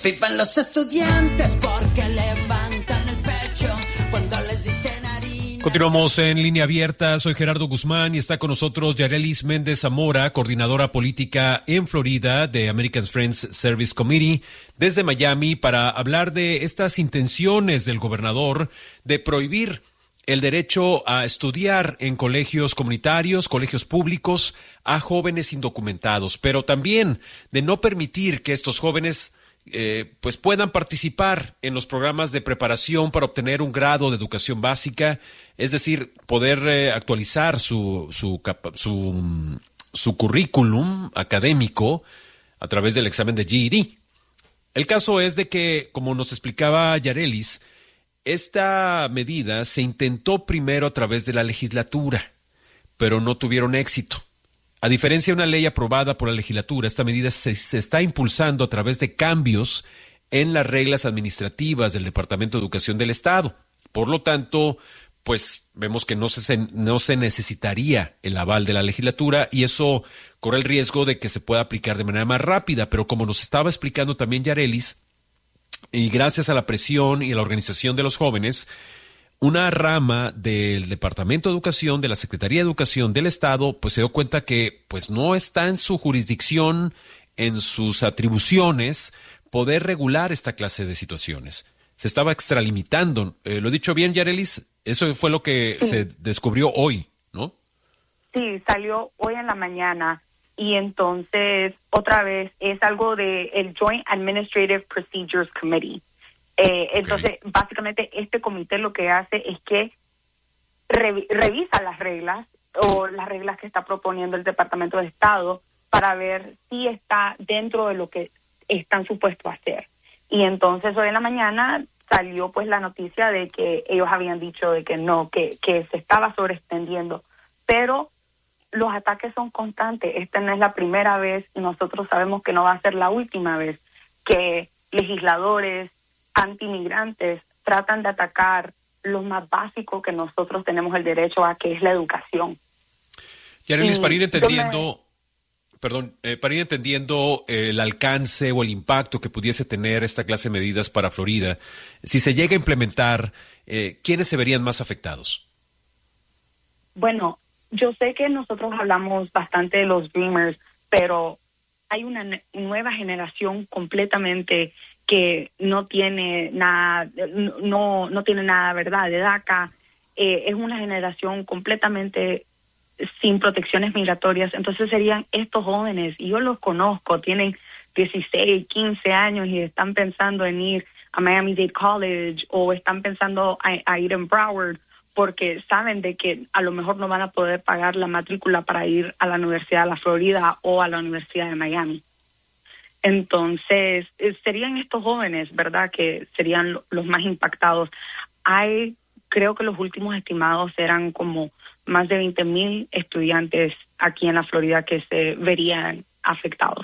Vivan los estudiantes porque levantan el pecho cuando les dicen harina. Continuamos en Línea Abierta. Soy Gerardo Guzmán y está con nosotros Yarelis Méndez Zamora, coordinadora política en Florida de American Friends Service Committee, desde Miami, para hablar de estas intenciones del gobernador de prohibir el derecho a estudiar en colegios comunitarios, colegios públicos, a jóvenes indocumentados, pero también de no permitir que estos jóvenes pues puedan participar en los programas de preparación para obtener un grado de educación básica, es decir, poder actualizar su currículum académico a través del examen de GED. El caso es de que, como nos explicaba Yarelis, esta medida se intentó primero a través de la legislatura, pero no tuvieron éxito. A diferencia de una ley aprobada por la legislatura, esta medida se está impulsando a través de cambios en las reglas administrativas del Departamento de Educación del Estado. Por lo tanto, pues vemos que no se necesitaría el aval de la legislatura y eso corre el riesgo de que se pueda aplicar de manera más rápida. Pero como nos estaba explicando también Yarelis, y gracias a la presión y a la organización de los jóvenes, una rama del Departamento de Educación, de la Secretaría de Educación del Estado, pues se dio cuenta que pues no está en su jurisdicción, en sus atribuciones, poder regular esta clase de situaciones. Se estaba extralimitando. ¿Lo he dicho bien, Yarelis? Eso fue lo que se descubrió hoy, ¿no? Sí, salió hoy en la mañana. Y entonces, otra vez, es algo del Joint Administrative Procedures Committee. Entonces, básicamente, este comité lo que hace es que revisa las reglas o las reglas que está proponiendo el Departamento de Estado para ver si está dentro de lo que están supuestos a hacer. Y entonces, hoy en la mañana salió pues la noticia de que ellos habían dicho de que no, que se estaba sobreextendiendo. Pero los ataques son constantes. Esta no es la primera vez y nosotros sabemos que no va a ser la última vez que legisladores antimigrantes tratan de atacar lo más básico que nosotros tenemos el derecho a, que es la educación. Yarelis, para ir entendiendo, el alcance o el impacto que pudiese tener esta clase de medidas para Florida, si se llega a implementar, ¿quiénes se verían más afectados? Bueno, yo sé que nosotros hablamos bastante de los Dreamers, pero hay una nueva generación completamente que no tiene nada, no tiene nada, ¿verdad? De DACA. Es una generación completamente sin protecciones migratorias. Entonces serían estos jóvenes, y yo los conozco, tienen 16, 15 años y están pensando en ir a Miami-Dade College o están pensando a ir en Broward, porque saben de que a lo mejor no van a poder pagar la matrícula para ir a la Universidad de la Florida o a la Universidad de Miami. Entonces, serían estos jóvenes, ¿verdad?, que serían los más impactados. Creo que los últimos estimados eran como más de 20,000 estudiantes aquí en la Florida que se verían afectados.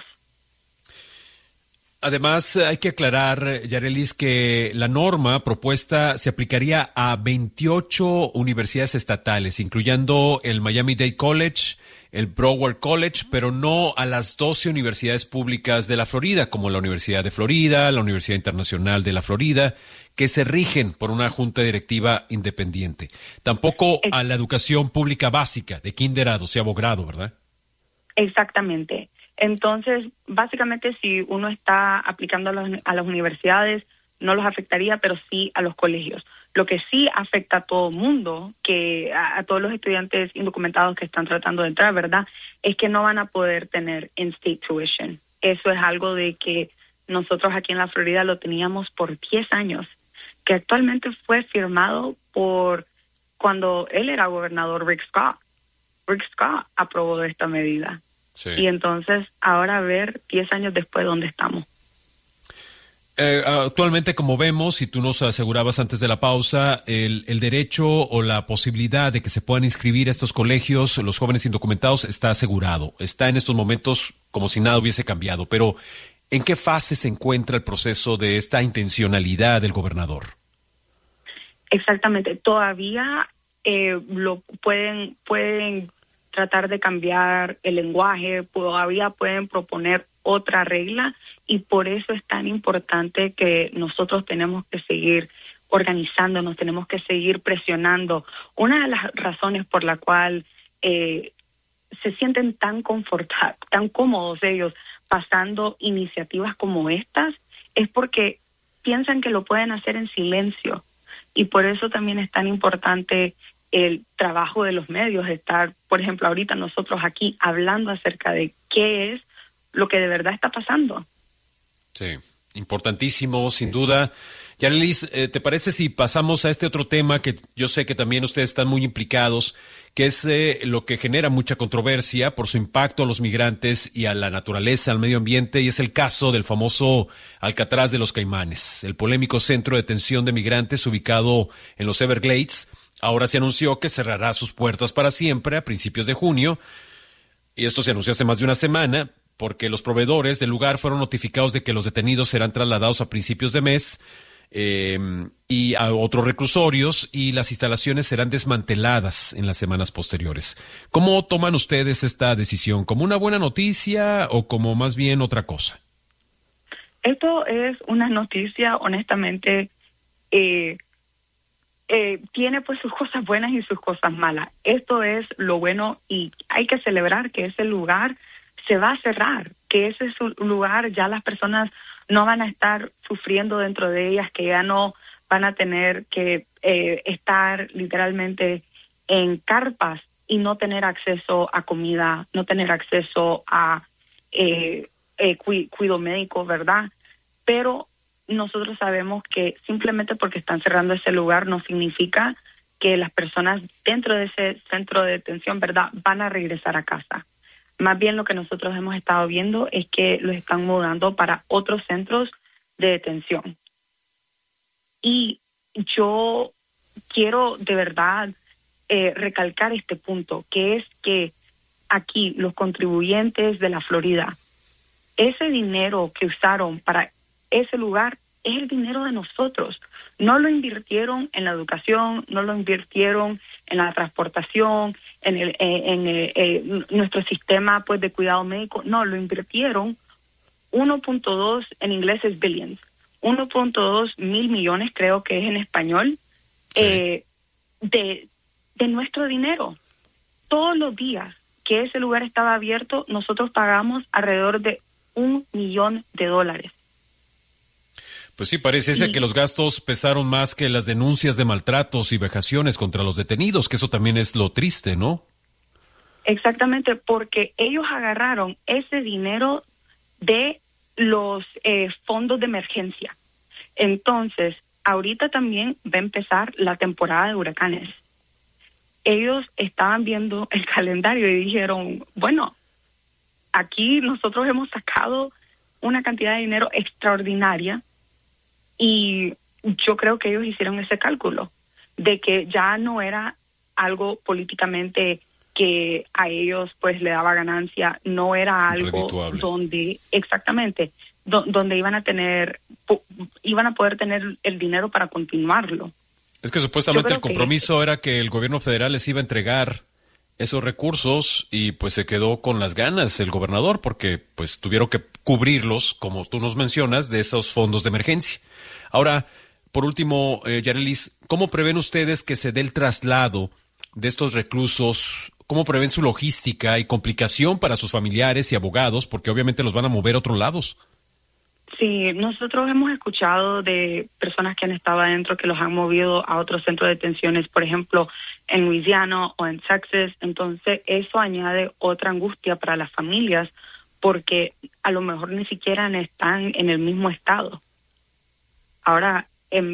Además, hay que aclarar, Yarelis, que la norma propuesta se aplicaría a 28 universidades estatales, incluyendo el Miami-Dade College, el Broward College, pero no a las 12 universidades públicas de la Florida, como la Universidad de Florida, la Universidad Internacional de la Florida, que se rigen por una junta directiva independiente. Tampoco a la educación pública básica, de kinder a 12º grado, ¿verdad? Exactamente. Entonces, básicamente, si uno está aplicando a las universidades, no los afectaría, pero sí a los colegios. Lo que sí afecta a todo el mundo, que a todos los estudiantes indocumentados que están tratando de entrar, ¿verdad?, es que no van a poder tener in-state tuition. Eso es algo de que nosotros aquí en la Florida lo teníamos por 10 años, que actualmente fue firmado por cuando él era gobernador, Rick Scott. Rick Scott aprobó esta medida. Sí. Y entonces, ahora a ver, 10 años después, ¿dónde estamos? Actualmente, como vemos, y tú nos asegurabas antes de la pausa, el derecho o la posibilidad de que se puedan inscribir a estos colegios, los jóvenes indocumentados, está asegurado. Está en estos momentos como si nada hubiese cambiado. Pero, ¿en qué fase se encuentra el proceso de esta intencionalidad del gobernador? Exactamente. Todavía lo pueden tratar de cambiar el lenguaje, todavía pueden proponer otra regla, y por eso es tan importante que nosotros tenemos que seguir organizándonos, tenemos que seguir presionando. Una de las razones por la cual se sienten tan cómodos ellos pasando iniciativas como estas es porque piensan que lo pueden hacer en silencio, y por eso también es tan importante el trabajo de los medios, estar, por ejemplo, ahorita nosotros aquí hablando acerca de qué es lo que de verdad está pasando. Sí, importantísimo, sin duda. Yarelis, ¿te parece si pasamos a este otro tema que yo sé que también ustedes están muy implicados, que es lo que genera mucha controversia por su impacto a los migrantes y a la naturaleza, al medio ambiente, y es el caso del famoso Alcatraz de los Caimanes, el polémico centro de detención de migrantes ubicado en los Everglades? Ahora se anunció que cerrará sus puertas para siempre a principios de junio, y esto se anunció hace más de una semana, porque los proveedores del lugar fueron notificados de que los detenidos serán trasladados a principios de mes y a otros reclusorios, y las instalaciones serán desmanteladas en las semanas posteriores. ¿Cómo toman ustedes esta decisión? ¿Como una buena noticia o como más bien otra cosa? Esto es una noticia, honestamente, tiene pues sus cosas buenas y sus cosas malas. Esto es lo bueno, y hay que celebrar que ese lugar se va a cerrar, que ese es un lugar, ya las personas no van a estar sufriendo dentro de ellas, que ya no van a tener que estar literalmente en carpas y no tener acceso a comida, no tener acceso a cuidado médico, ¿verdad? Pero nosotros sabemos que simplemente porque están cerrando ese lugar no significa que las personas dentro de ese centro de detención, ¿verdad?, van a regresar a casa. Más bien lo que nosotros hemos estado viendo es que los están mudando para otros centros de detención. Y yo quiero de verdad recalcar este punto, que es que aquí los contribuyentes de la Florida, ese dinero que usaron para ese lugar es el dinero de nosotros. No lo invirtieron en la educación, no lo invirtieron en la transportación, en nuestro sistema pues de cuidado médico. No, lo invirtieron 1.2, en inglés es billions, 1.2 mil millones, creo que es en español, sí, de nuestro dinero. Todos los días que ese lugar estaba abierto, nosotros pagamos alrededor de $1 millón. Pues sí, parece ser que los gastos pesaron más que las denuncias de maltratos y vejaciones contra los detenidos, que eso también es lo triste, ¿no? Exactamente, porque ellos agarraron ese dinero de los fondos de emergencia. Entonces, ahorita también va a empezar la temporada de huracanes. Ellos estaban viendo el calendario y dijeron, bueno, aquí nosotros hemos sacado una cantidad de dinero extraordinaria, y yo creo que ellos hicieron ese cálculo de que ya no era algo políticamente que a ellos pues le daba ganancia, no era algo donde exactamente donde iban a poder tener el dinero para continuarlo. Es que supuestamente el compromiso era que el gobierno federal les iba a entregar esos recursos, y pues se quedó con las ganas el gobernador, porque pues tuvieron que cubrirlos, como tú nos mencionas, de esos fondos de emergencia. Ahora, por último, Yarelis, ¿cómo prevén ustedes que se dé el traslado de estos reclusos? ¿Cómo prevén su logística y complicación para sus familiares y abogados? Porque obviamente los van a mover a otros lados. Sí, nosotros hemos escuchado de personas que han estado adentro que los han movido a otros centros de detenciones, por ejemplo, en Louisiana o en Texas. Entonces, eso añade otra angustia para las familias, porque a lo mejor ni siquiera están en el mismo estado. Ahora,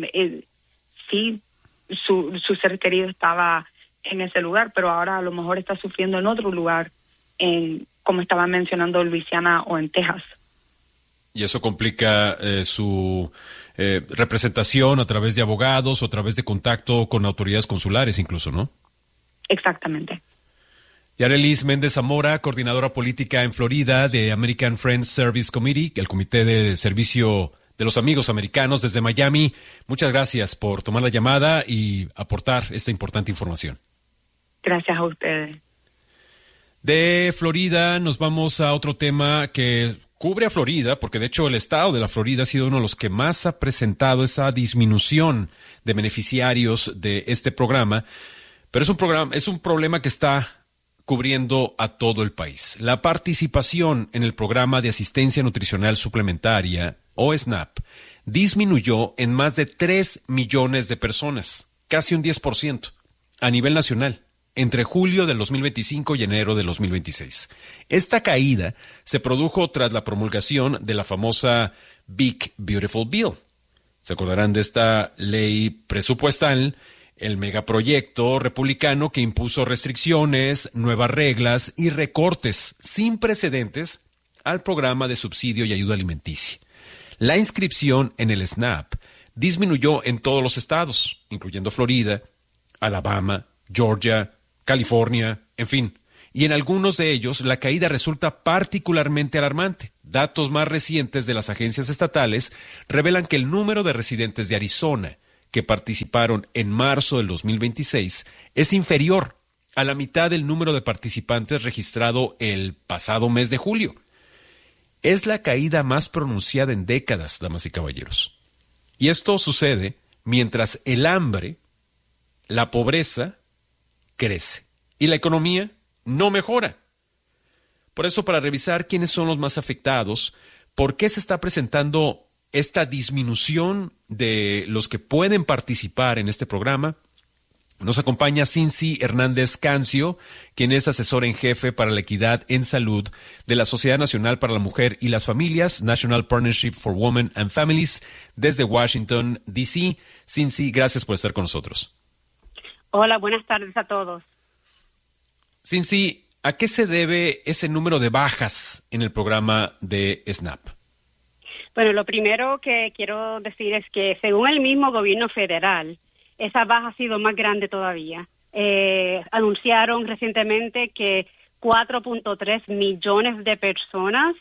sí, su ser querido estaba en ese lugar, pero ahora a lo mejor está sufriendo en otro lugar, como estaba mencionando, Luisiana o en Texas. Y eso complica su representación a través de abogados o a través de contacto con autoridades consulares incluso, ¿no? Exactamente. Yarelis Méndez Zamora, coordinadora política en Florida de American Friends Service Committee, el Comité de Servicio de los Amigos Americanos desde Miami. Muchas gracias por tomar la llamada y aportar esta importante información. Gracias a ustedes. De Florida nos vamos a otro tema que cubre a Florida, porque de hecho el estado de la Florida ha sido uno de los que más ha presentado esa disminución de beneficiarios de este programa, pero es un problema que está cubriendo a todo el país. La participación en el programa de asistencia nutricional suplementaria, o SNAP, disminuyó en más de 3 millones de personas, casi un 10%, a nivel nacional, entre julio del 2025 y enero del 2026. Esta caída se produjo tras la promulgación de la famosa Big Beautiful Bill. Se acordarán de esta ley presupuestal, el megaproyecto republicano que impuso restricciones, nuevas reglas y recortes sin precedentes al programa de subsidio y ayuda alimenticia. La inscripción en el SNAP disminuyó en todos los estados, incluyendo Florida, Alabama, Georgia, California, en fin. Y en algunos de ellos la caída resulta particularmente alarmante. Datos más recientes de las agencias estatales revelan que el número de residentes de Arizona que participaron en marzo del 2026 es inferior a la mitad del número de participantes registrado el pasado mes de julio. Es la caída más pronunciada en décadas, damas y caballeros. Y esto sucede mientras el hambre, la pobreza, crece y la economía no mejora. Por eso, para revisar quiénes son los más afectados, por qué se está presentando esta disminución de los que pueden participar en este programa, nos acompaña Cincy Hernández Cancio, quien es asesora en jefe para la equidad en salud de la Sociedad Nacional para la Mujer y las Familias, National Partnership for Women and Families, desde Washington, D.C. Cincy, gracias por estar con nosotros. Hola, buenas tardes a todos. Cincy, ¿a qué se debe ese número de bajas en el programa de SNAP? Bueno, lo primero que quiero decir es que según el mismo gobierno federal, esa baja ha sido más grande todavía. Anunciaron recientemente que 4.3 millones de personas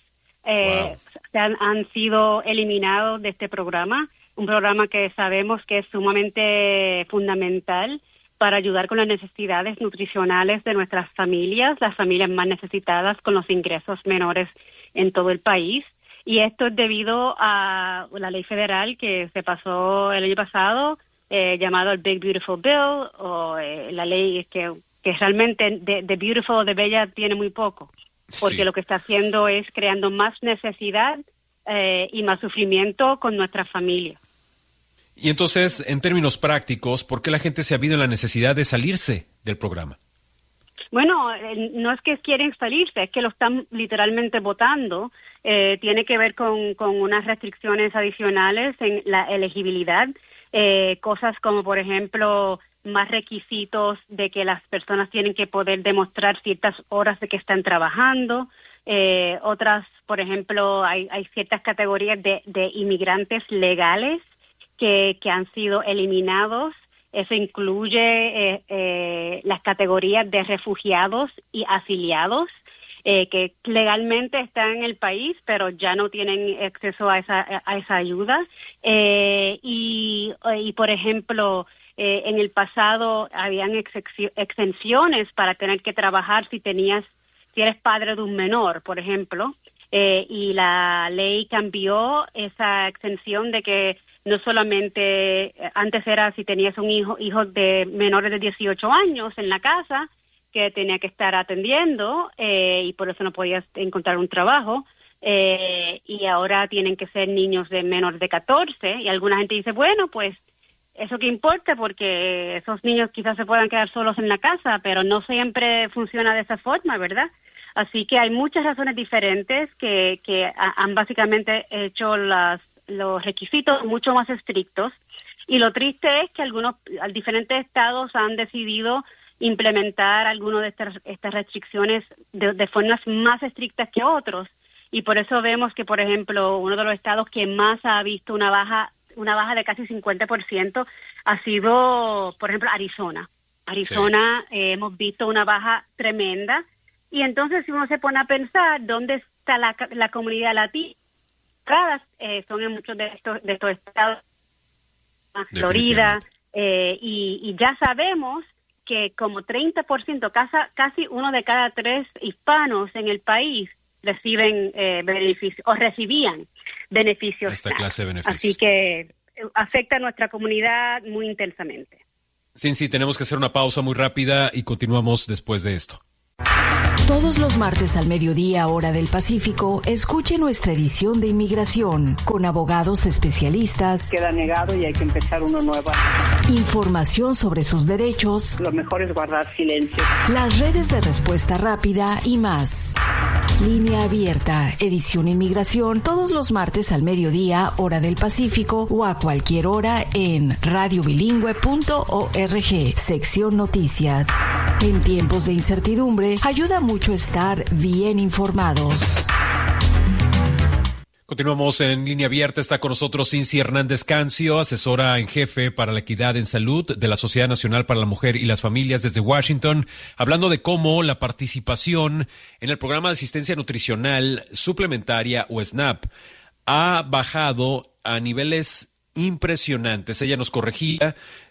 han sido eliminados de este programa, un programa que sabemos que es sumamente fundamental para ayudar con las necesidades nutricionales de nuestras familias, las familias más necesitadas con los ingresos menores en todo el país. Y esto es debido a la ley federal que se pasó el año pasado, llamado el Big Beautiful Bill, o la ley que realmente de beautiful o de bella tiene muy poco, porque sí, lo que está haciendo es creando más necesidad y más sufrimiento con nuestras familias. Y entonces, en términos prácticos, ¿por qué la gente se ha visto en la necesidad de salirse del programa? Bueno, no es que quieren salirse, es que lo están literalmente votando. Tiene que ver con unas restricciones adicionales en la elegibilidad, cosas como, por ejemplo, más requisitos de que las personas tienen que poder demostrar ciertas horas de que están trabajando. Otras, por ejemplo, hay ciertas categorías de inmigrantes legales que han sido eliminados. Eso incluye las categorías de refugiados y afiliados que legalmente están en el país, pero ya no tienen acceso a esa ayuda. Y por ejemplo, en el pasado habían exenciones para tener que trabajar si eres padre de un menor, por ejemplo, y la ley cambió esa exención de que no solamente antes era si tenías un hijo de menores de 18 años en la casa que tenía que estar atendiendo y por eso no podías encontrar un trabajo, y ahora tienen que ser niños de menores de 14, y alguna gente dice, bueno, pues eso qué importa porque esos niños quizás se puedan quedar solos en la casa, pero no siempre funciona de esa forma, ¿verdad? Así que hay muchas razones diferentes que han básicamente hecho los requisitos mucho más estrictos, y lo triste es que algunos diferentes estados han decidido implementar algunas de estas restricciones de formas más estrictas que otros, y por eso vemos que, por ejemplo, uno de los estados que más ha visto una baja de casi 50% ha sido, por ejemplo, Arizona. Arizona, sí. Hemos visto una baja tremenda, y entonces si uno se pone a pensar dónde está la comunidad latina, son en muchos de estos estados, Florida, y ya sabemos que como 30%, casi uno de cada 3 hispanos en el país reciben beneficios o recibían beneficios. Esta clase de beneficios. Así que afecta a nuestra comunidad muy intensamente. Cindy, tenemos que hacer una pausa muy rápida y continuamos después de esto. Todos los martes al mediodía, hora del Pacífico, escuche nuestra edición de Inmigración con abogados especialistas. Queda negado y hay que empezar uno nuevo. Información sobre sus derechos. Lo mejor es guardar silencio. Las redes de respuesta rápida y más. Línea Abierta, edición Inmigración, todos los martes al mediodía, hora del Pacífico, o a cualquier hora en radiobilingüe.org, sección Noticias. En tiempos de incertidumbre, ayuda mucho estar bien informados. Continuamos en Línea Abierta. Está con nosotros Cindy Hernández Cancio, asesora en jefe para la equidad en salud de la Sociedad Nacional para la Mujer y las Familias desde Washington, hablando de cómo la participación en el programa de asistencia nutricional suplementaria o SNAP ha bajado a niveles impresionantes. Ella nos corregía